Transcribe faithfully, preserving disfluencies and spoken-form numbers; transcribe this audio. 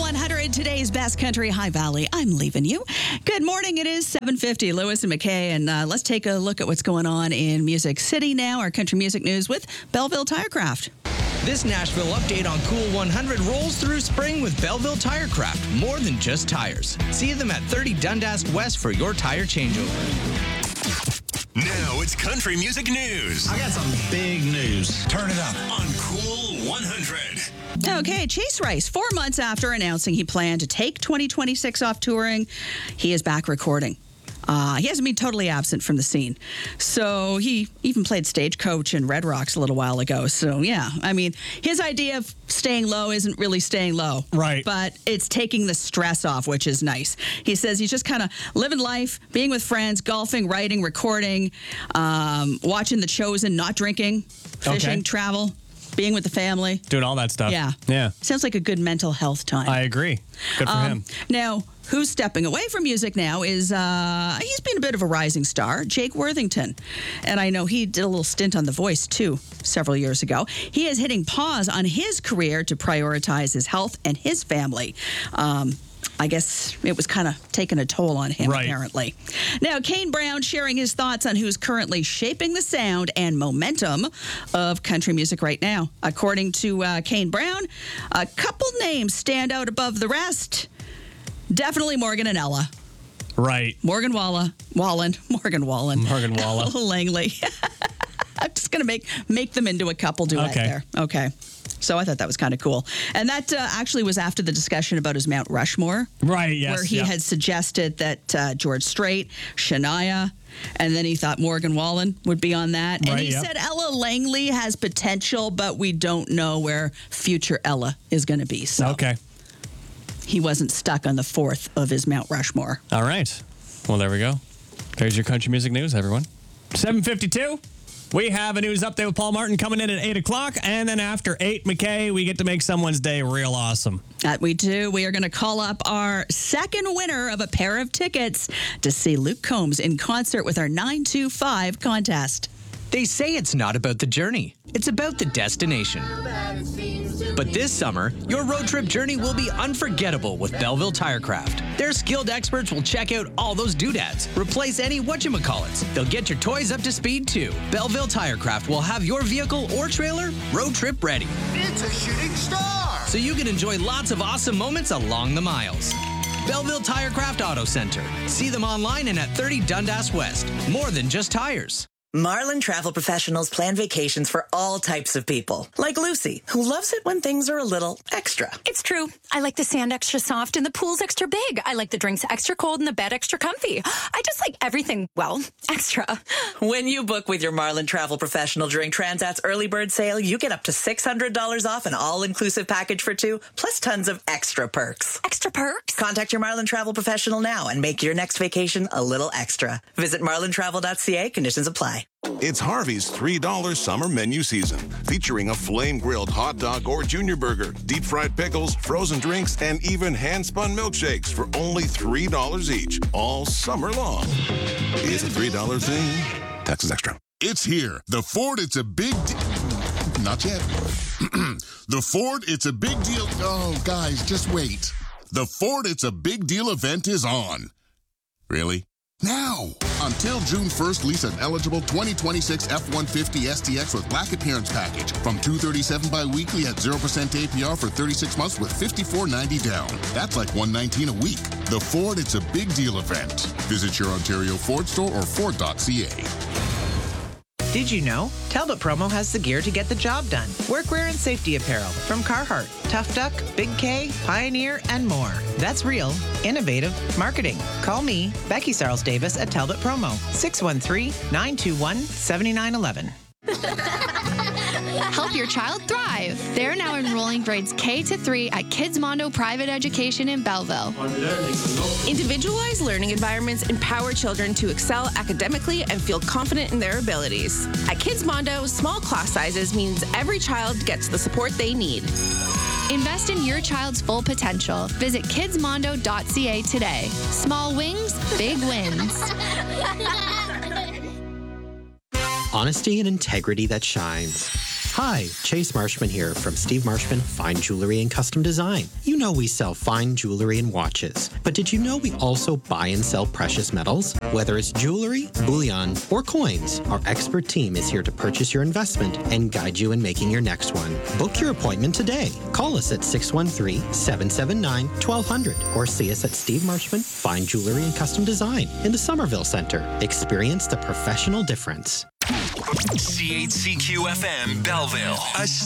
one hundred, today's best country High Valley. I'm leaving you. Good morning. It is seven fifty. Lewis and McKay, and uh, let's take a look at what's going on in Music City now. Our country music news with Belleville Tirecraft. This Nashville update on Cool one hundred rolls through spring with Belleville Tirecraft. More than just tires. See them at thirty Dundas West for your tire changeover. Now it's country music news. I got some big news. Turn it up on Cool one hundred. Okay, Chase Rice, four months after announcing he planned to take twenty twenty-six off touring, he is back recording. Uh, he hasn't been totally absent from the scene. So he even played Stagecoach in Red Rocks a little while ago. So, yeah, I mean, his idea of staying low isn't really staying low. Right. But it's taking the stress off, which is nice. He says he's just kind of living life, being with friends, golfing, writing, recording, um, watching The Chosen, not drinking, fishing, Okay. travel, being with the family. Doing all that stuff. Yeah. Yeah. Sounds like a good mental health time. I agree. Good for Um, him. Now, who's stepping away from music now is, uh, he's been a bit of a rising star, Jake Worthington. And I know he did a little stint on The Voice, too, several years ago. He is hitting pause on his career to prioritize his health and his family. Um, I guess it was kind of taking a toll on him, Right. apparently. Now, Kane Brown sharing his thoughts on who's currently shaping the sound and momentum of country music right now. According to uh, Kane Brown, a couple names stand out above the rest. Definitely Morgan and Ella. Right. Morgan Walla, Wallen, Morgan Wallen. Morgan Walla. Ella Langley. I'm just going to make make them into a couple duet Okay. there. Okay. So I thought that was kind of cool. And that uh, actually was after the discussion about his Mount Rushmore. Right, yes. Where he yeah. had suggested that uh, George Strait, Shania, and then he thought Morgan Wallen would be on that. And Right, he yep. said Ella Langley has potential, but we don't know where future Ella is going to be. So Okay. he wasn't stuck on the fourth of his Mount Rushmore. All right. Well, there we go. There's your country music news, everyone. seven fifty-two. We have a news update with Paul Martin coming in at eight o'clock. And then after eight, McKay, we get to make someone's day real awesome. That we do. We are going to call up our second winner of a pair of tickets to see Luke Combs in concert with our nine two five contest. They say it's not about the journey, it's about the destination. But this summer, your road trip journey will be unforgettable with Belleville Tirecraft. Their skilled experts will check out all those doodads, replace any whatchamacallits. They'll get your toys up to speed too. Belleville Tirecraft will have your vehicle or trailer road trip ready. It's a shooting star. So you can enjoy lots of awesome moments along the miles. Belleville Tirecraft Auto Center. See them online and at thirty Dundas West. More than just tires. Marlin Travel Professionals plan vacations for all types of people, like Lucy, who loves it when things are a little extra. It's true. I like the sand extra soft and the pool's extra big. I like the drinks extra cold and the bed extra comfy. I just like everything, well, extra. When you book with your Marlin Travel Professional during Transat's early bird sale, you get up to six hundred dollars off an all-inclusive package for two, plus tons of extra perks. Extra perks? Contact your Marlin Travel Professional now and make your next vacation a little extra. Visit marlin travel dot c a. Conditions apply. It's Harvey's three dollar summer menu season, featuring a flame-grilled hot dog or junior burger, deep-fried pickles, frozen drinks, and even hand-spun milkshakes for only three dollars each, all summer long. It's a three dollar thing. Taxes extra. It's here. The Ford, it's a big deal. Not yet. The Ford, it's a big deal. Oh, guys, just wait. The Ford, it's a big deal event is on. Really? Now! Until June first, lease an eligible twenty twenty-six F one fifty S T X with Black Appearance Package from two hundred thirty-seven dollars bi-weekly at zero percent A P R for thirty-six months with fifty-four ninety down. That's like one hundred nineteen dollars a week. The Ford, it's a big deal event. Visit your Ontario Ford store or Ford dot c a. Did you know? Talbot Promo has the gear to get the job done. Workwear and safety apparel from Carhartt, Tough Duck, Big K, Pioneer, and more. That's real, innovative marketing. Call me, Becky Sarles Davis at Talbot Promo, six one three, nine two one, seven nine one one. Help your child thrive. They're now enrolling grades K to three at Kids Mondo Private Education in Belleville. Individualized learning environments empower children to excel academically and feel confident in their abilities. At Kids Mondo, small class sizes means every child gets the support they need. Invest in your child's full potential. Visit kids mondo dot c a today. Small wings, big wins. Honesty and integrity that shines. Hi, Chase Marshman here from Steve Marshman Fine Jewelry and Custom Design. You know we sell fine jewelry and watches, but did you know we also buy and sell precious metals? Whether it's jewelry, bullion, or coins, our expert team is here to purchase your investment and guide you in making your next one. Book your appointment today. Call us at six one three, seven seven nine, one two zero zero or see us at Steve Marshman Fine Jewelry and Custom Design in the Somerville Center. Experience the professional difference. C H C Q F M Belleville, a